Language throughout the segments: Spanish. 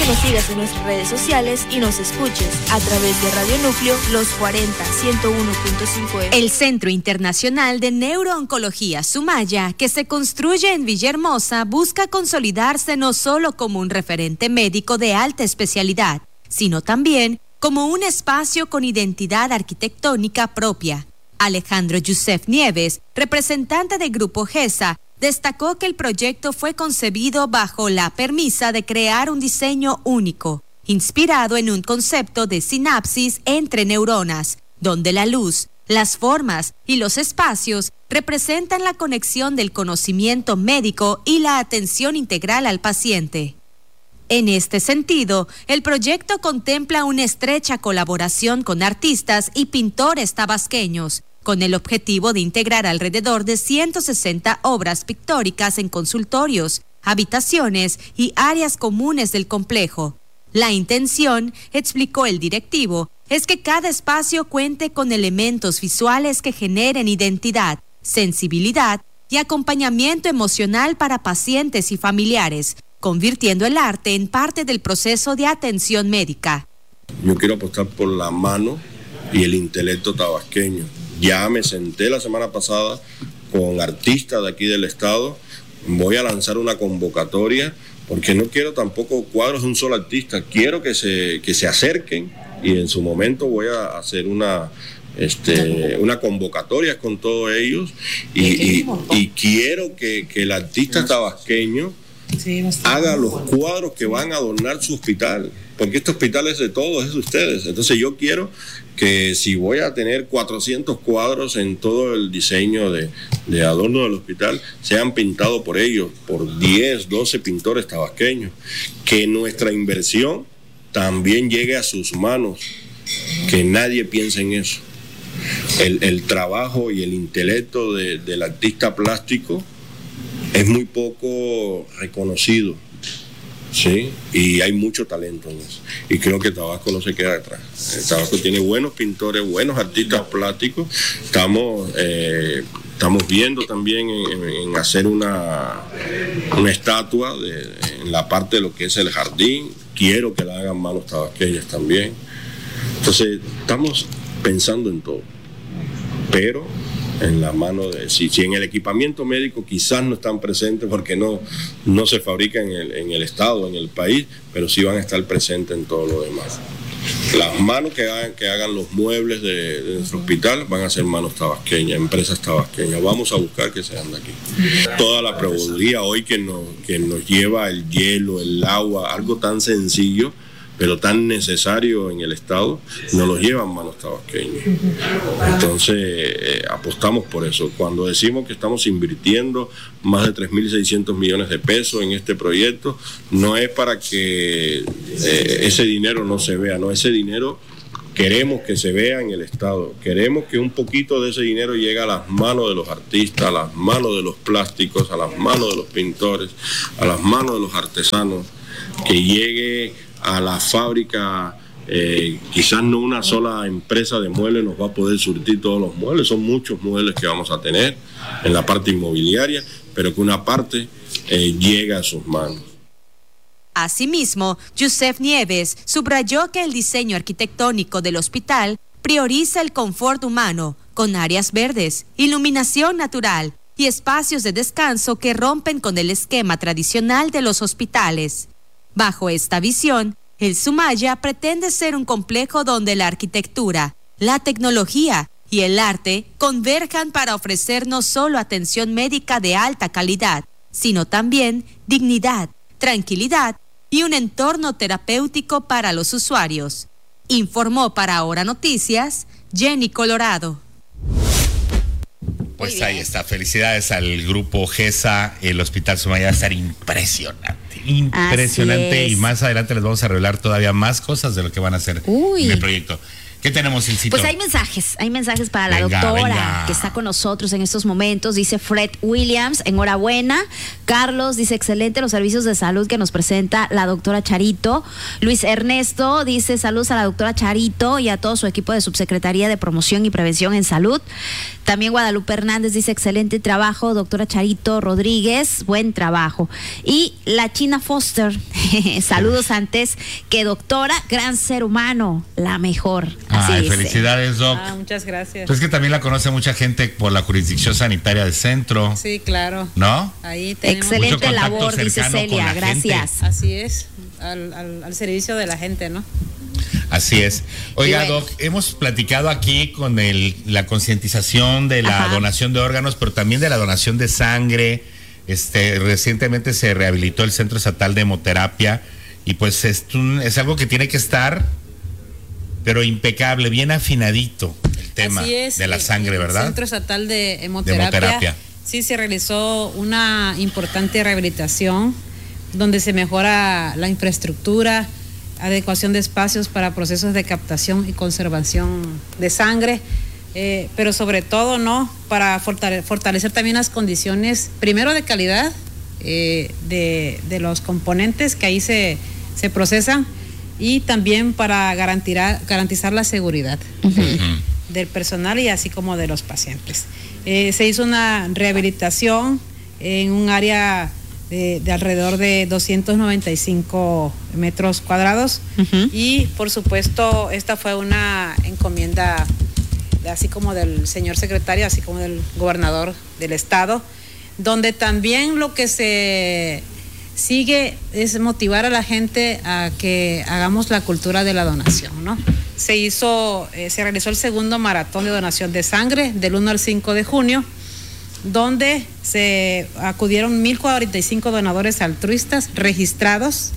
nos sigas en nuestras redes sociales y nos escuches a través de Radio Núcleo Los 40 101.5 FM. El Centro Internacional de Neurooncología Sumaya, que se construye en Villahermosa, busca consolidarse no solo como un referente médico de alta especialidad, sino también como un espacio con identidad arquitectónica propia. Alejandro Yusef Nieves, representante del Grupo GESA, destacó que el proyecto fue concebido bajo la premisa de crear un diseño único, inspirado en un concepto de sinapsis entre neuronas, donde la luz, las formas y los espacios representan la conexión del conocimiento médico y la atención integral al paciente. En este sentido, el proyecto contempla una estrecha colaboración con artistas y pintores tabasqueños, con el objetivo de integrar alrededor de 160 obras pictóricas en consultorios, habitaciones y áreas comunes del complejo. La intención, explicó el directivo, es que cada espacio cuente con elementos visuales que generen identidad, sensibilidad y acompañamiento emocional para pacientes y familiares, convirtiendo el arte en parte del proceso de atención médica. Yo quiero apostar por la mano y el intelecto tabasqueño. Ya me senté la semana pasada con artistas de aquí del estado. Voy a lanzar una convocatoria porque no quiero tampoco cuadros de un solo artista. Quiero que se acerquen y en su momento voy a hacer una convocatoria con todos ellos y quiero que el artista tabasqueño haga los cuadros que van a adornar su hospital, porque este hospital es de todos, es de ustedes. Entonces yo quiero que si voy a tener 400 cuadros en todo el diseño de adorno del hospital, sean pintados por ellos, por 10, 12 pintores tabasqueños, que nuestra inversión también llegue a sus manos, que nadie piense en eso. El trabajo y el intelecto del artista plástico es muy poco reconocido, ¿sí? Y hay mucho talento en eso. Y creo que Tabasco no se queda detrás. Tabasco tiene buenos pintores, buenos artistas plásticos. Estamos viendo también en hacer una estatua en la parte de lo que es el jardín. Quiero que la hagan manos tabasqueñas también. Entonces, estamos pensando en todo. Pero en la mano de si en el equipamiento médico quizás no están presentes porque no se fabrica en el estado, en el país, pero sí van a estar presentes en todo lo demás. Las manos que hagan los muebles de nuestro hospital van a ser manos tabasqueñas, empresas tabasqueñas. Vamos a buscar que sean de aquí. Toda la proveeduría hoy que nos lleva el hielo, el agua, algo tan sencillo pero tan necesario en el estado, nos los llevan manos tabasqueñas. Entonces apostamos por eso. Cuando decimos que estamos invirtiendo más de 3.600 millones de pesos en este proyecto, no es para que ese dinero no se vea, no, ese dinero queremos que se vea en el estado, queremos que un poquito de ese dinero llegue a las manos de los artistas, a las manos de los plásticos, a las manos de los pintores, a las manos de los artesanos, que llegue a la fábrica. Quizás no una sola empresa de muebles nos va a poder surtir todos los muebles, son muchos muebles que vamos a tener en la parte inmobiliaria, pero que una parte llegue a sus manos. Asimismo, Yusef Nieves subrayó que el diseño arquitectónico del hospital prioriza el confort humano, con áreas verdes, iluminación natural y espacios de descanso que rompen con el esquema tradicional de los hospitales. Bajo esta visión, el Sumaya pretende ser un complejo donde la arquitectura, la tecnología y el arte converjan para ofrecer no solo atención médica de alta calidad, sino también dignidad, tranquilidad y un entorno terapéutico para los usuarios. Informó para Ahora Noticias, Jenny Colorado. Pues ahí está, felicidades al grupo GESA. El Hospital Sumaya va a estar impresionante y más adelante les vamos a revelar todavía más cosas de lo que van a hacer en el proyecto. ¿Qué tenemos, Ilcito? Pues hay mensajes para la doctora que está con nosotros en estos momentos. Dice Fred Williams, enhorabuena. Carlos dice, excelente los servicios de salud que nos presenta la doctora Charito. Luis Ernesto dice, saludos a la doctora Charito y a todo su equipo de Subsecretaría de Promoción y Prevención en Salud. También Guadalupe Hernández dice, excelente trabajo, doctora Charito Rodríguez, buen trabajo. Y la China Foster, saludos antes que doctora, gran ser humano, la mejor. Así dice. Felicidades, Doc. Muchas gracias. Pues que también la conoce mucha gente por la jurisdicción sanitaria del centro. Sí, claro. ¿No? Ahí tenemos excelente labor, dice Celia, gracias. Gente. Así es, al servicio de la gente, ¿no? Así es. Oiga, Doc, hemos platicado aquí con la concientización de la donación de órganos, pero también de la donación de sangre. Recientemente se rehabilitó el Centro Estatal de Hemoterapia y pues es algo que tiene que estar, pero impecable, bien afinadito el tema de la sangre, ¿verdad? El Centro Estatal de Hemoterapia. Sí, se realizó una importante rehabilitación donde se mejora la infraestructura, adecuación de espacios para procesos de captación y conservación de sangre, pero sobre todo, ¿no?, para fortalecer también las condiciones, primero de calidad de los componentes que ahí se procesan, y también para garantizar la seguridad del personal y así como de los pacientes. Se hizo una rehabilitación en un área de alrededor de 295 metros cuadrados, y por supuesto esta fue una encomienda así como del señor secretario, así como del gobernador del estado, donde también lo que se sigue es motivar a la gente a que hagamos la cultura de la donación, ¿no? Se realizó el segundo maratón de donación de sangre del 1 al 5 de junio, donde se acudieron 1,045 donadores altruistas registrados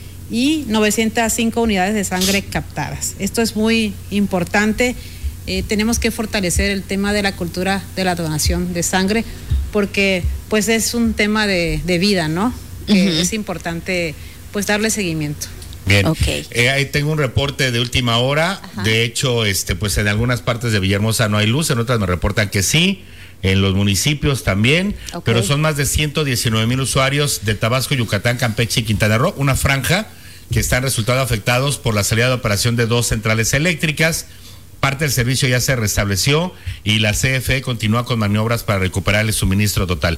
y 905 unidades de sangre captadas. Esto es muy importante. Tenemos que fortalecer el tema de la cultura de la donación de sangre, porque pues es un tema de vida, ¿no? Que es importante pues darle seguimiento. Bien, ahí tengo un reporte de última hora. De hecho, pues en algunas partes de Villahermosa no hay luz, en otras me reportan que sí. En los municipios también, pero son más de 119,000 usuarios de Tabasco, Yucatán, Campeche y Quintana Roo, una franja que están resultando afectados por la salida de operación de 2 centrales eléctricas. Parte del servicio ya se restableció y la CFE continúa con maniobras para recuperar el suministro total.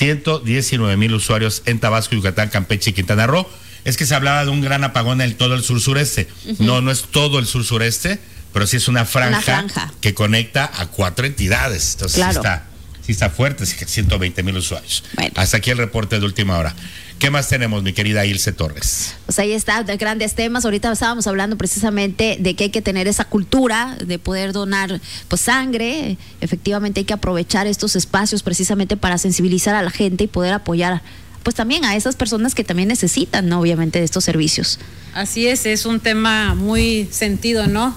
119,000 usuarios en Tabasco, Yucatán, Campeche y Quintana Roo. Es que se hablaba de un gran apagón en todo el sur-sureste. No es todo el sur-sureste, pero sí es una franja que conecta a 4 entidades. Entonces sí está fuerte, 120,000 usuarios. Bueno. Hasta aquí el reporte de última hora. ¿Qué más tenemos, mi querida Ilse Torres? Pues ahí está, de grandes temas. Ahorita estábamos hablando precisamente de que hay que tener esa cultura de poder donar pues sangre. Efectivamente hay que aprovechar estos espacios precisamente para sensibilizar a la gente y poder apoyar pues también a esas personas que también necesitan, ¿no?, obviamente, de estos servicios. Así es un tema muy sentido, ¿no?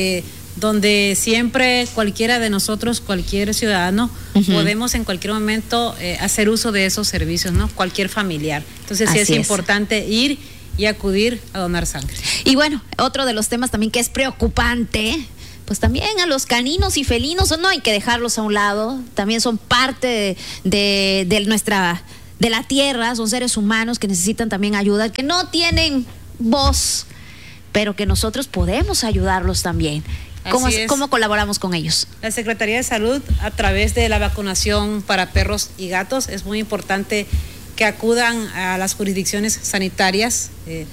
Donde siempre cualquiera de nosotros, cualquier ciudadano, podemos en cualquier momento hacer uso de esos servicios, ¿no? Cualquier familiar. Entonces sí es importante ir y acudir a donar sangre. Y bueno, otro de los temas también que es preocupante, pues también a los caninos y felinos, no hay que dejarlos a un lado, también son parte de la tierra, son seres humanos que necesitan también ayuda, que no tienen voz, pero que nosotros podemos ayudarlos también. ¿Cómo colaboramos con ellos? La Secretaría de Salud, a través de la vacunación para perros y gatos, es muy importante que acudan a las jurisdicciones sanitarias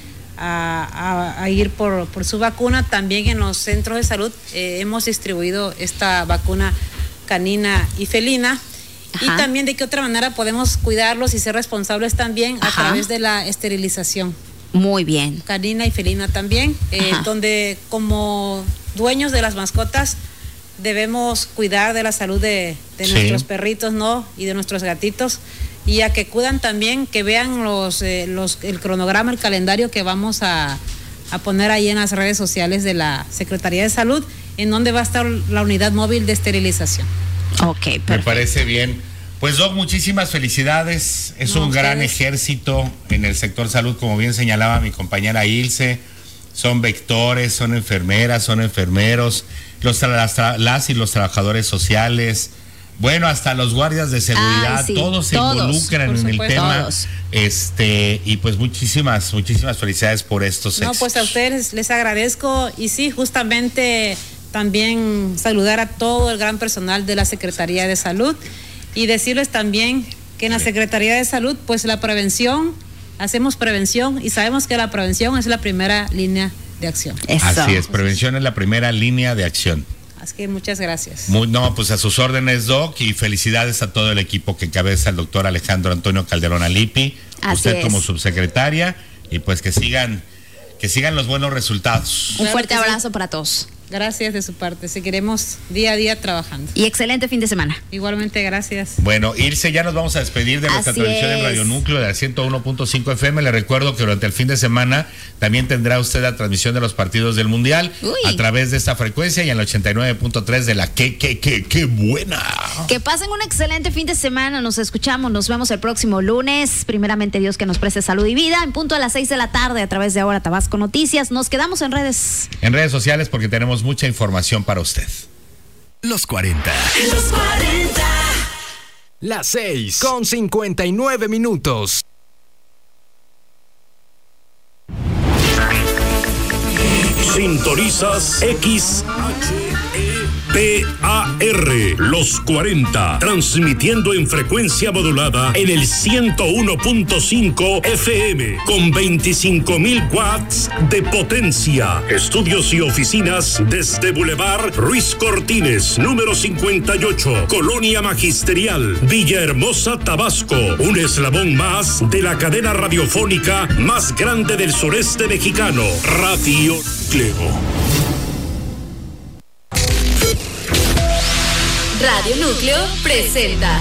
a ir por su vacuna. También en los centros de salud hemos distribuido esta vacuna canina y felina. Y también de qué otra manera podemos cuidarlos y ser responsables también a través de la esterilización. Muy bien. Canina y felina también, donde como dueños de las mascotas debemos cuidar de la salud de nuestros perritos, ¿no?, y de nuestros gatitos, y a que cuidan también, que vean el cronograma, el calendario que vamos a poner ahí en las redes sociales de la Secretaría de Salud, en donde va a estar la unidad móvil de esterilización. Ok, perfecto. Me parece bien. Pues, Doc, muchísimas felicidades. Es un gran ejército en el sector salud, como bien señalaba mi compañera Ilse. son vectores, son enfermeras, son enfermeros, las y los trabajadores sociales, bueno, hasta los guardias de seguridad, todos se involucran en el tema. Y pues muchísimas felicidades por estos éxitos. No, pues a ustedes les agradezco, y sí, justamente también saludar a todo el gran personal de la Secretaría de Salud y decirles también que en la Secretaría de Salud, pues la prevención, hacemos prevención y sabemos que la prevención es la primera línea de acción. Eso. Así es, prevención es la primera línea de acción. Así que muchas gracias. Pues a sus órdenes, Doc, y felicidades a todo el equipo que encabeza el doctor Alejandro Antonio Calderón Alipi, usted como subsecretaria, y pues que sigan los buenos resultados. Un fuerte abrazo para todos. Gracias de su parte, seguiremos día a día trabajando. Y excelente fin de semana. Igualmente, gracias. Bueno, Ilse, ya nos vamos a despedir de nuestra transmisión en Radio Núcleo de la 101.5 FM. Le recuerdo que durante el fin de semana también tendrá usted la transmisión de los partidos del Mundial a través de esta frecuencia y en el 89.3 de la ¡Qué buena! Que pasen un excelente fin de semana, nos escuchamos, nos vemos el próximo lunes. Primeramente Dios que nos preste salud y vida, en punto a las 6 de la tarde a través de Ahora Tabasco Noticias. Nos quedamos en redes. En redes sociales porque tenemos mucha información para usted. Los 40. Las 6:59. Sintonizas XHEPAR, Los 40, transmitiendo en frecuencia modulada en el 101.5 FM, con 25,000 watts de potencia. Estudios y oficinas desde Boulevard Ruiz Cortines, número 58, Colonia Magisterial, Villahermosa, Tabasco. Un eslabón más de la cadena radiofónica más grande del sureste mexicano, Radio Núcleo. Radio Núcleo presenta